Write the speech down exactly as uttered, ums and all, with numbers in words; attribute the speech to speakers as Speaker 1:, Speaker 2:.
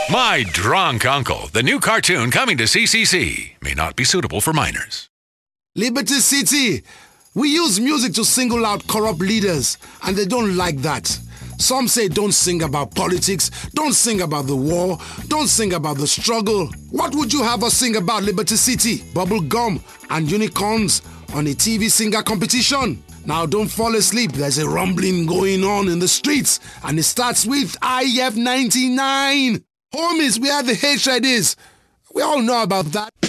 Speaker 1: My Drunk Uncle, the new cartoon coming to C C C, may not be suitable for minors.
Speaker 2: Liberty City. We use music to single out corrupt leaders, and they don't like that. Some say don't sing about politics, don't sing about the war, don't sing about the struggle. What would you have us sing about, Liberty City? Bubble gum and unicorns on a T V singer competition? Now don't fall asleep, there's a rumbling going on in the streets, and it starts with I F ninety-nine. Homies, where the hatred is. We all know about that.